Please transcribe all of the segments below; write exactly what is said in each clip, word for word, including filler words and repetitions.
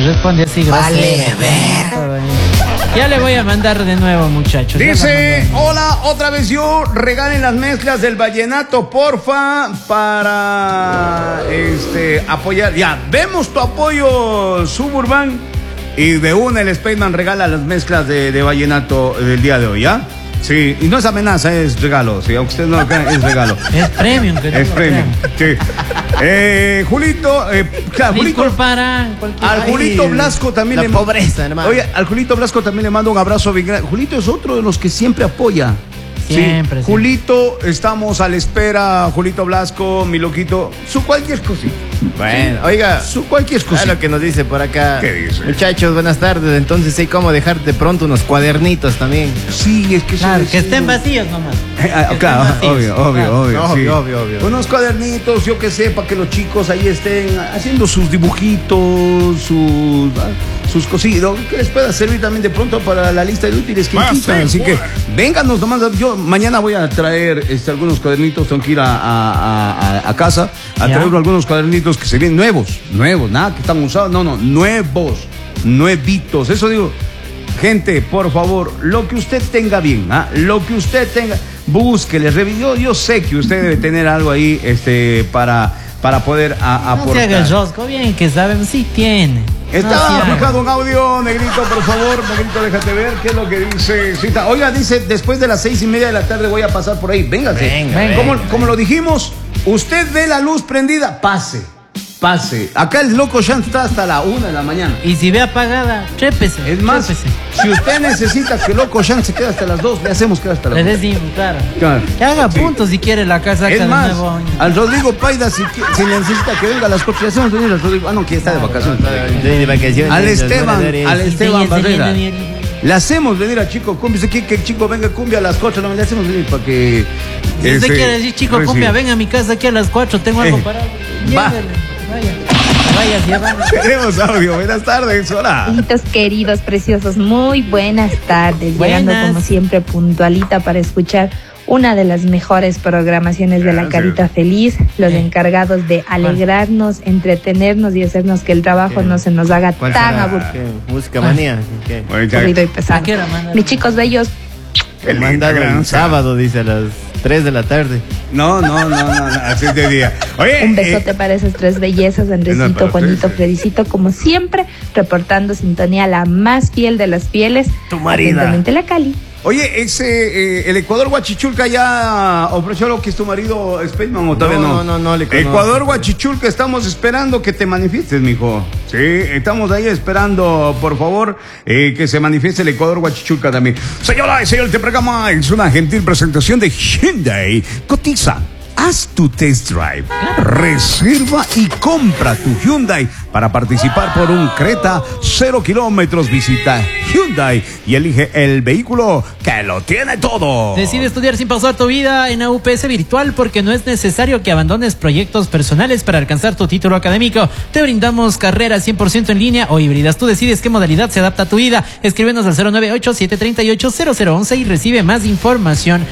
Responde así, gracias. Vale, ver. Ya le voy a mandar de nuevo, muchachos. Dice, hola, otra vez yo, regalen las mezclas del vallenato, porfa, para este apoyar. Ya, vemos tu apoyo, Suburban, y de una el Spaceman regala las mezclas de, de vallenato del día de hoy, ¿ya? Sí, y no es amenaza, es regalo, sí, aunque usted no lo crea, es regalo. Es premium. Que es no premium, sí. Eh, Julito, eh, claro, Julito, Disculparán cualquier... al Julito Blasco también la le pobreza, hermano. Oye, al Julito Blasco también le mando un abrazo bien grande. Julito es otro de los que siempre apoya. Siempre, sí. sí. Julito, estamos a la espera, Julito Blasco, mi loquito, su cualquier cosita. Bueno, sí. oiga, su cualquier a cosita. lo que nos dice por acá. ¿Qué dice? Muchachos, buenas tardes. Entonces hay como dejar de pronto unos cuadernitos también. Sí, es que Claro, eso que es- estén vacíos nomás. Eh, ah, Que claro, estén vacíos. obvio, obvio, Claro. obvio, Obvio, sí. obvio, obvio. Unos cuadernitos, yo que sé, para que los chicos ahí estén haciendo sus dibujitos, sus, ah, sus cositas, que les pueda servir también de pronto para la lista de útiles que quitan. Así que vénganos nomás, yo mañana voy a traer este, algunos cuadernitos, tengo que ir a, a, a, a casa a ¿Ya? traer algunos cuadernitos que se vienen nuevos, nuevos, nada que están usados, no, no, nuevos, nuevitos, eso digo. Gente, por favor, lo que usted tenga bien, ¿ah? Lo que usted tenga, búsquele, revi- yo, yo sé que usted debe tener algo ahí este, para, para poder a, No se aportar. haga el rosco, bien que saben, sí tiene. Está No se haga. fijado un audio, Negrito, por favor, Negrito, déjate ver qué es lo que dice. Sí, está. Oiga, dice, después de las seis y media de la tarde voy a pasar por ahí, véngase. Venga, venga, como, venga. como lo dijimos, usted ve la luz prendida, pase, pase. Acá el loco Shan está hasta la una de la mañana. Y si ve apagada, trépese. Es más, trépese. si usted necesita que loco Shan se quede hasta las dos, le hacemos quedar hasta las Le dos. decimos, claro. Claro. Que haga Sí. puntos si quiere la casa Es de más, nuevo año. al Rodrigo Paida, si, qui- si necesita que venga a las cuatro, le hacemos venir al Rodrigo. Ah, no, que está de vacaciones. De vacaciones. Al Esteban, al Sí, Esteban sí, sí, Barrera. sí, sí, sí. Le hacemos venir a Chico Cumbia. Usted quiere que el chico venga a Cumbia a las cuatro, no, le hacemos venir para que. Si usted este, quiere decir, chico, reciba. cumbia, ven a mi casa aquí a las cuatro, tengo algo Eh, para... va. Llévele, vaya. Vaya, llévale. Tenemos audio. Buenas tardes, hola. Hijitos queridos, preciosos, muy buenas tardes. Buenas. Llegando como siempre puntualita para escuchar una de las mejores programaciones de La Gracias. Carita Feliz, los Eh. encargados de alegrarnos, entretenernos y hacernos que el trabajo ¿Qué? no se nos haga ¿Cuál tan será? aburrido ¿Qué? ¿Música manía? ¿Qué? Bueno, ya- y ¿A pesado. qué hora manda? Mis chicos bellos, Qué linda, Mandado el gran- sábado, dice, a las tres de la tarde. No, no, no, no, no, así te día. Oye, un besote eh, para esas tres bellezas, para Andresito, ustedes, Juanito, sí. Fredicito, como siempre, reportando sintonía la más fiel de las fieles. Tu marida. Atentamente, la Cali. Oye, ese, eh, el Ecuador Huachichulca ya ofreció lo que es tu marido Spaceman o todavía no. No, no, no, no le conozco. Ecuador Huachichulca, estamos esperando que te manifiestes, mijo. Sí, estamos ahí esperando, por favor, eh, que se manifieste el Ecuador Huachichulca también. Señora y señor, este programa es una gentil presentación de Hyundai. Cotiza. Haz tu test drive, reserva y compra tu Hyundai para participar por un Creta cero kilómetros. Visita Hyundai y elige el vehículo que lo tiene todo. Decide estudiar sin pausar tu vida en A U P S Virtual porque no es necesario que abandones proyectos personales para alcanzar tu título académico. Te brindamos carreras cien por ciento en línea o híbridas. Tú decides qué modalidad se adapta a tu vida. Escríbenos al cero nueve ocho, siete tres ocho, cero cero once y recibe más información.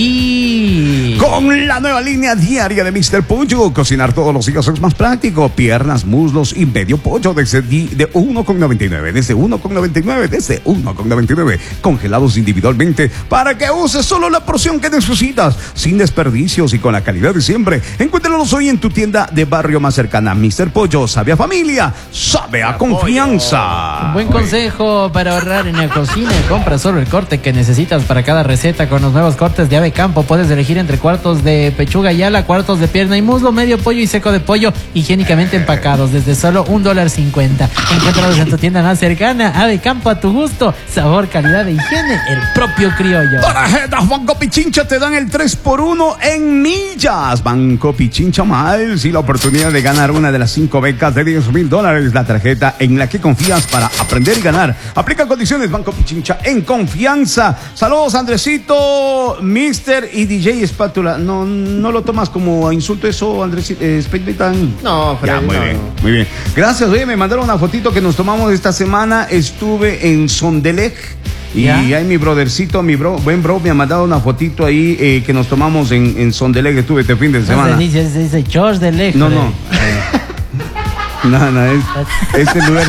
Y... Con la nueva línea diaria de míster Pollo, cocinar todos los días es más práctico. Piernas, muslos y medio pollo desde di- de uno con noventa y nueve, desde uno con noventa y nueve, desde uno con noventa y nueve, congelados individualmente para que uses solo la porción que necesitas, sin desperdicios y con la calidad de siempre. Encuéntralos hoy en tu tienda de barrio más cercana. míster Pollo sabe a familia, sabe a confianza. Un buen consejo para ahorrar en la cocina. Compra solo el corte que necesitas para cada receta. Con los nuevos cortes de Ave Campo puedes elegir entre cuartos de pechuga y ala, cuartos de pierna y muslo, medio pollo y seco de pollo, higiénicamente empacados desde solo un dólar cincuenta. Encuéntralos en tu tienda más cercana. Ave Campo, a tu gusto, sabor, calidad e higiene, el propio criollo. Tarjetas Banco Pichincha te dan el tres por uno en millas. Banco Pichincha Miles y la oportunidad de ganar una de las cinco becas de diez mil dólares. La tarjeta en la que confías para aprender y ganar. Aplica condiciones Banco Pichincha en confianza. Saludos, Andresito, mister y D J Espátula. No, no lo tomas como insulto eso, Andresito, eh, Spatman. No, Freddy, Ya, muy no, bien, no. muy bien. Gracias, oye, me mandaron una fotito que nos tomamos esta semana. Estuve en Sondelec. Y ¿Ya? ahí mi brothercito, mi bro, buen bro, me ha mandado una fotito ahí eh, que nos tomamos en, en Sondelec, que estuve este fin de No semana. se dice, se dice George de lejos. No, no. No, no, es, este lugar